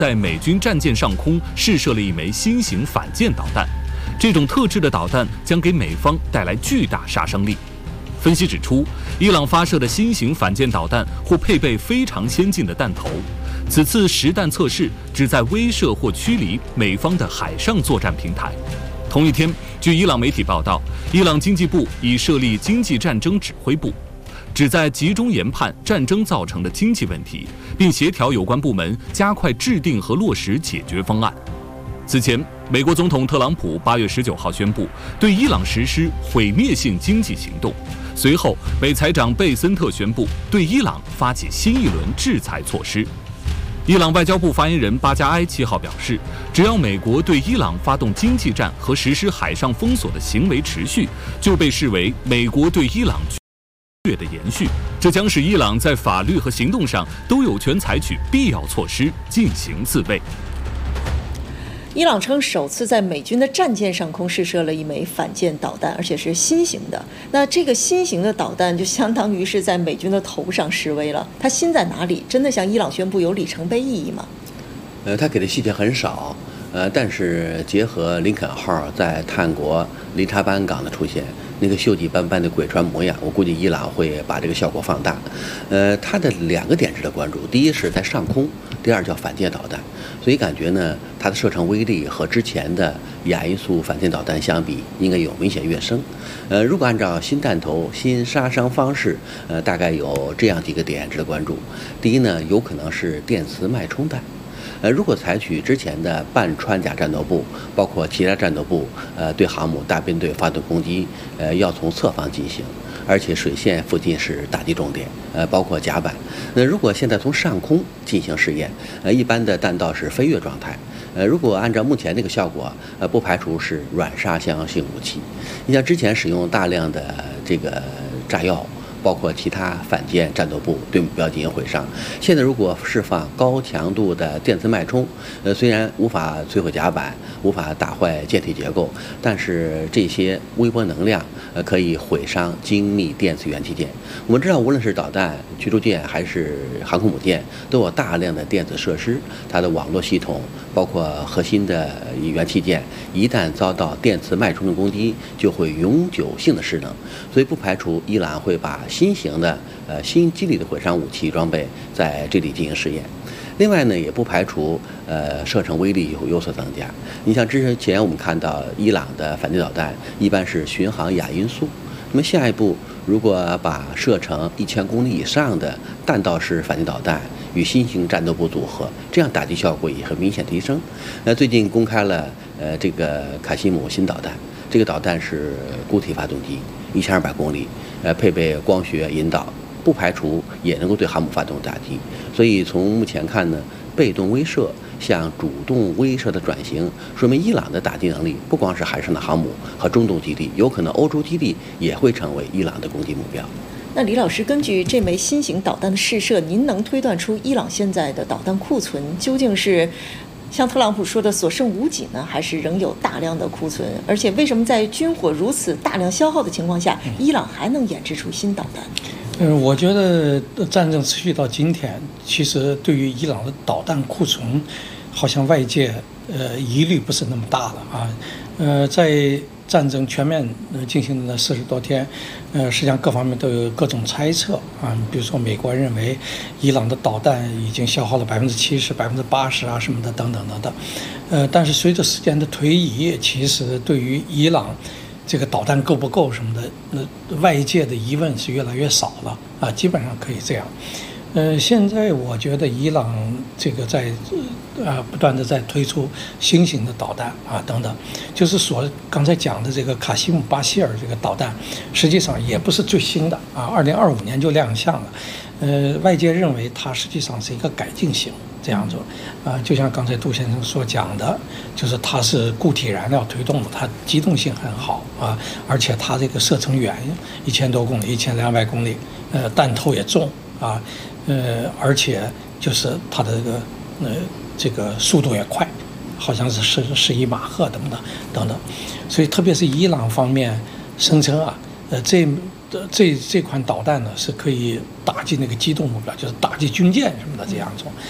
在美军战舰上空试射了一枚新型反舰导弹。这种特制的导弹将给美方带来巨大杀伤力。分析指出，伊朗发射的新型反舰导弹或配备非常先进的弹头。此次实弹测试旨在威慑或驱离美方的海上作战平台。同一天，据伊朗媒体报道，伊朗经济部已设立经济战争指挥部，旨在集中研判战争造成的经济问题，并协调有关部门加快制定和落实解决方案。此前，美国总统特朗普8月19号宣布对伊朗实施毁灭性经济行动。随后，美财长贝森特宣布对伊朗发起新一轮制裁措施。伊朗外交部发言人巴加埃7号表示，只要美国对伊朗发动经济战和实施海上封锁的行为持续，就被视为美国对伊朗的延续，这将使伊朗在法律和行动上都有权采取必要措施进行自卫。 伊朗称首次在美军的战舰上空试射了一枚反舰导弹，而且是新型的。那这个新型的导弹就相当于是在美军的头上示威了。它新在哪里？真的像伊朗宣布有里程碑意义吗？ 它给的细节很少，但是结合林肯号在探国林察班港的出现，那个锈迹斑斑的鬼船模样，我估计伊朗会把这个效果放大。它的2个点值得关注，第一是在上空，第二叫反舰导弹。所以感觉呢，它的射程威力和之前的亚音速反舰导弹相比，应该有明显跃升。如果按照新弹头、新杀伤方式，大概有这样几个点值得关注。第一呢，有可能是电磁脉冲弹。如果采取之前的半穿甲战斗部，包括其他战斗部，对航母大编队发动攻击，要从侧方进行，而且水线附近是打击重点，包括甲板。那如果现在从上空进行试验，一般的弹道是飞跃状态。如果按照目前这个效果，不排除是软杀伤性武器。你像之前使用大量的这个炸药，包括其他反舰战斗部对目标进行毁伤。现在如果释放高强度的电磁脉冲，虽然无法摧毁甲板，无法打坏舰体结构，但是这些微波能量可以毁伤精密电磁元器件。我们知道，无论是导弹、驱逐舰还是航空母舰，都有大量的电子设施，它的网络系统，包括核心的元器件，一旦遭到电磁脉冲的攻击，就会永久性的失能。所以不排除伊朗会把新型的新机理的毁伤武器装备在这里进行试验。另外呢，也不排除射程威力有所增加。你像之前我们看到伊朗的反舰导弹一般是巡航亚音速，那么下一步如果把射程1000公里以上的弹道式反舰导弹与新型战斗部组合，这样打击效果也很明显提升。最近公开了这个卡西姆新导弹，这个导弹是固体发动机，1200公里，配备光学引导，不排除也能够对航母发动打击。所以从目前看呢，被动威慑向主动威慑的转型，说明伊朗的打击能力不光是海上的航母和中东基地，有可能欧洲基地也会成为伊朗的攻击目标。 那李老师，根据这枚新型导弹的试射，您能推断出伊朗现在的导弹库存究竟是像特朗普说的所剩无几呢，还是仍有大量的库存？而且为什么在军火如此大量消耗的情况下，伊朗还能研制出新导弹？ 我觉得战争持续到今天，其实对于伊朗的导弹库存，好像外界疑虑不是那么大了啊。在战争全面进行了40多天，实际上各方面都有各种猜测啊。比如说，美国认为伊朗的导弹已经消耗了70%、80%啊什么的等等等等。但是随着时间的推移，其实对于伊朗这个导弹够不够什么的，外界的疑问是越来越少了啊，基本上可以这样。现在我觉得伊朗这个在不断的在推出新型的导弹啊等等，就是刚才讲的这个卡西姆巴希尔这个导弹，实际上也不是最新的啊，2025年就亮相了。外界认为它实际上是一个改进型这样子就像刚才杜先生所讲的，就是它是固体燃料推动的，它机动性很好啊，而且它这个射程远1000多公里、1200公里，弹头也重啊。而且就是它的这个速度也快，好像是11马赫等等，所以特别是伊朗方面声称啊，这款导弹呢是可以打击那个机动目标，就是打击军舰什么的这样种。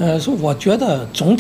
我觉得总体